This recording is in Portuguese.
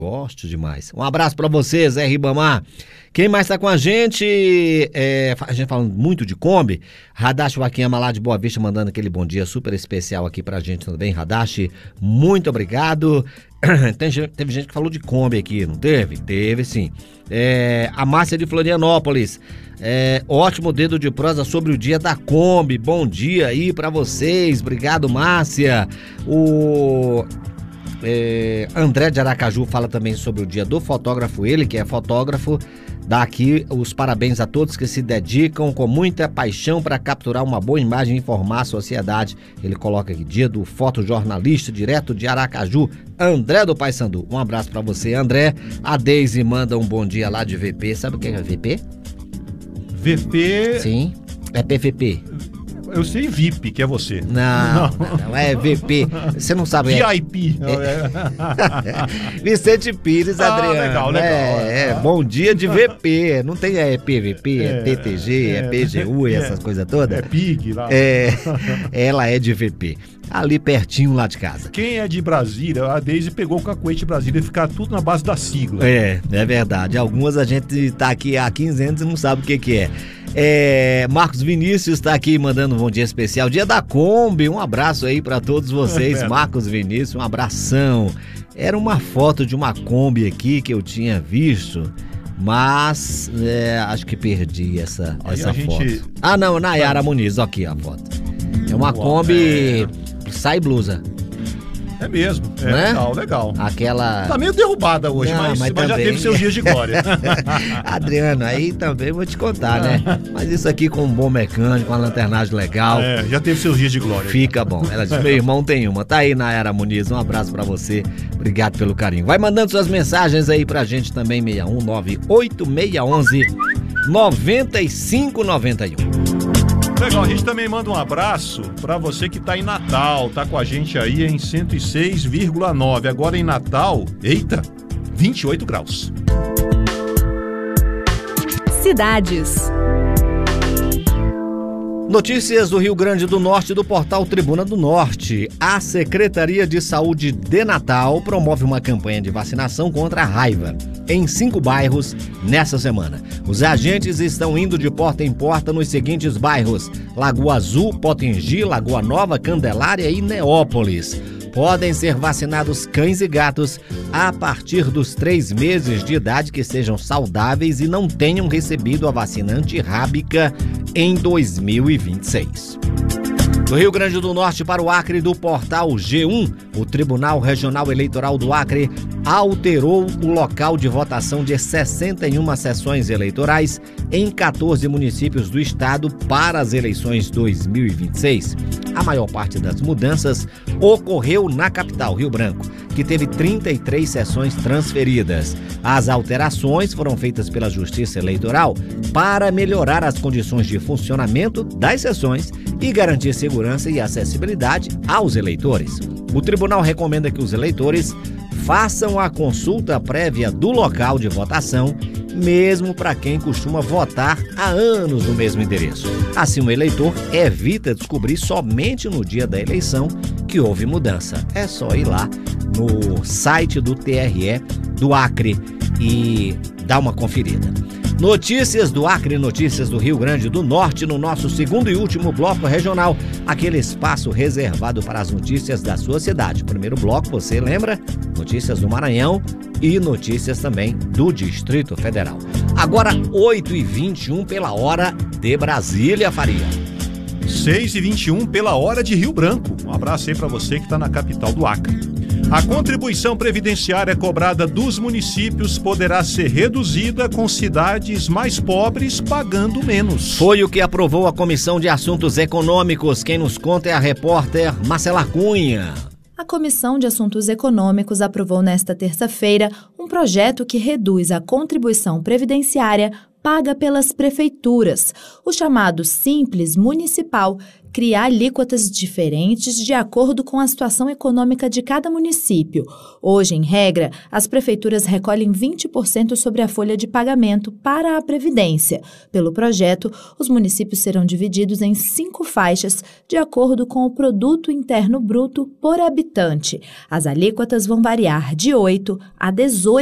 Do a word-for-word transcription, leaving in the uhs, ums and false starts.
Gosto demais. Um abraço pra você, Zé Ribamar. Quem mais tá com a gente? É, a gente falando muito de Kombi. Radashi Wakiyama lá de Boa Vista mandando aquele bom dia super especial aqui pra gente também. Radashi, muito obrigado. Tem, teve gente que falou de Kombi aqui, não teve? Teve sim. É, a Márcia de Florianópolis. É, ótimo dedo de prosa sobre o dia da Kombi. Bom dia aí pra vocês. Obrigado, Márcia. O... É, André de Aracaju fala também sobre o dia do fotógrafo, ele que é fotógrafo, dá aqui os parabéns a todos que se dedicam com muita paixão para capturar uma boa imagem e informar a sociedade. Ele coloca aqui, dia do fotojornalista direto de Aracaju, André do Paysandu. Um abraço para você, André. A Deise manda um bom dia lá de V P. Sabe o que é V P? V P... Sim, é P V P. Eu sei V I P, que é você. Não, não, não é V P. Você não sabe. V I P. É... Vicente Pires, ah, Adriano. Legal, legal. É, é, bom dia de V P. Não tem é P V P, é, é T T G, é, é P G U e é, essas coisas todas. É P I G lá. É, ela é de V P. Ali pertinho lá de casa. Quem é de Brasília, a Deise pegou o cacuete de Brasília e ficar tudo na base da sigla. É, é verdade. Algumas a gente tá aqui há quinze anos e não sabe o que que é. É, Marcos Vinícius está aqui mandando um bom dia especial, dia da Kombi, um abraço aí para todos vocês, é Marcos Vinícius, um abração. Era uma foto de uma Kombi aqui que eu tinha visto, mas é, acho que perdi essa, essa foto. Gente... Ah não, Nayara Muniz, aqui a foto. É uma Uau, Kombi é... sai blusa. É mesmo, é né? legal, legal. Aquela... Tá meio derrubada hoje, não, mas, mas, mas já teve seus dias de glória. Adriano, aí também vou te contar, né? Mas isso aqui com um bom mecânico, uma lanternagem legal. É, já teve seus dias de glória. Fica bom. Ela disse, meu irmão tem uma. Tá aí, Nayara Muniz, um abraço pra você. Obrigado pelo carinho. Vai mandando suas mensagens aí pra gente também, seis um nove oito seis um um nove cinco nove um. Legal, a gente também manda um abraço para você que tá em Natal, tá com a gente aí em cento e seis vírgula nove. Agora em Natal, eita, vinte e oito graus. Cidades. Notícias do Rio Grande do Norte do portal Tribuna do Norte. A Secretaria de Saúde de Natal promove uma campanha de vacinação contra a raiva em cinco bairros nessa semana. Os agentes estão indo de porta em porta nos seguintes bairros: Lagoa Azul, Potengi, Lagoa Nova, Candelária e Neópolis. Podem ser vacinados cães e gatos a partir dos três meses de idade que sejam saudáveis e não tenham recebido a vacina antirrábica em dois mil e vinte e seis. Do Rio Grande do Norte para o Acre, do portal G um, o Tribunal Regional Eleitoral do Acre alterou o local de votação de sessenta e uma sessões eleitorais em quatorze municípios do estado para as eleições dois mil e vinte e seis. A maior parte das mudanças ocorreu na capital, Rio Branco, que teve trinta e três sessões transferidas. As alterações foram feitas pela Justiça Eleitoral para melhorar as condições de funcionamento das sessões e garantir segurança e acessibilidade aos eleitores. O tribunal recomenda que os eleitores façam a consulta prévia do local de votação, mesmo para quem costuma votar há anos no mesmo endereço. Assim, o eleitor evita descobrir somente no dia da eleição que houve mudança. É só ir lá no site do T R E do Acre e dar uma conferida. Notícias do Acre, notícias do Rio Grande do Norte no nosso segundo e último bloco regional, aquele espaço reservado para as notícias da sua cidade. Primeiro bloco, você lembra? Notícias do Maranhão e notícias também do Distrito Federal. Agora, oito e vinte e um pela hora de Brasília, Faria. seis e vinte e um pela hora de Rio Branco. Um abraço aí para você que está na capital do Acre. A contribuição previdenciária cobrada dos municípios poderá ser reduzida com cidades mais pobres pagando menos. Foi o que aprovou a Comissão de Assuntos Econômicos. Quem nos conta é a repórter Marcela Cunha. A Comissão de Assuntos Econômicos aprovou nesta terça-feira um projeto que reduz a contribuição previdenciária paga pelas prefeituras, o chamado Simples Municipal, criar alíquotas diferentes de acordo com a situação econômica de cada município. Hoje, em regra, as prefeituras recolhem vinte por cento sobre a folha de pagamento para a Previdência. Pelo projeto, os municípios serão divididos em cinco faixas, de acordo com o Produto Interno Bruto por habitante. As alíquotas vão variar de oito a dezoito